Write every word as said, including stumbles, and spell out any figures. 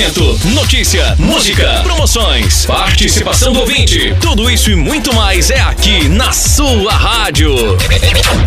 Entretenimento, notícia, música, promoções, participação do ouvinte. Tudo isso e muito mais é aqui na sua rádio.